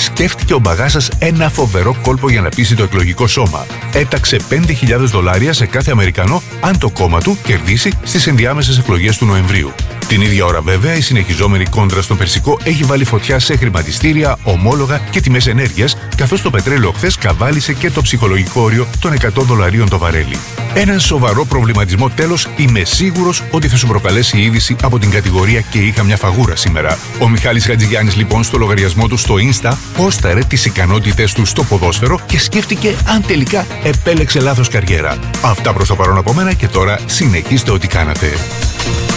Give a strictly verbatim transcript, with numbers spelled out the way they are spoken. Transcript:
σκέφτηκε ο Μπαγάσας ένα φοβερό κόλπο για να πείσει το εκλογικό σώμα. Έταξε πέντε χιλιάδες δολάρια σε κάθε Αμερικανό αν το κόμμα του κερδίσει στις ενδιάμεσες εκλογές του Νοεμβρίου. Την ίδια ώρα, βέβαια, η συνεχιζόμενη κόντρα στον Περσικό έχει βάλει φωτιά σε χρηματιστήρια, ομόλογα και τιμές ενέργειας, καθώς το πετρέλαιο χθες καβάλισε και το ψυχολογικό όριο των εκατό δολαρίων το βαρέλι. Έναν σοβαρό προβληματισμό τέλος είμαι σίγουρος ότι θα σου προκαλέσει η είδηση από την κατηγορία «Και είχα μια φαγούρα» σήμερα. Ο Μιχάλης Χατζηγιάννης λοιπόν στο λογαριασμό του στο Insta πόσταρε τις ικανότητες του στο ποδόσφαιρο και σκέφτηκε αν τελικά επέλεξε λάθος καριέρα. Αυτά προς το παρόν από μένα και τώρα συνεχίστε ό,τι κάνατε.